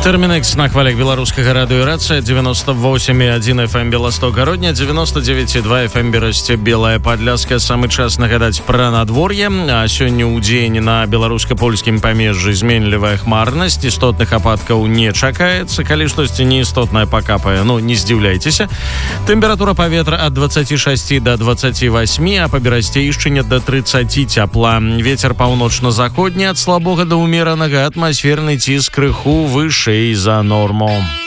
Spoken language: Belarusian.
Терминекс на хвалях беларускага радыёрацыя 98,1 FM Белосток-Гародня, 99,2 FM Берасце Белая Падляска. Самы час нагадаць пра надвор'е. А сёння ў дзень на беларуска-польскім памежжы зменлівая хмарнасць, істотных ападкаў не чакаецца. Калі штосьці неістотнае пакапае, не здзіўляйцеся. Тэмпература паветра ад 26 до 28, а па Берасцейшчыне до 30 цяпла. Вецер паўночна-заходні ад слабога да ўмеранага, атмасферны ціск крыху вышэй за норму.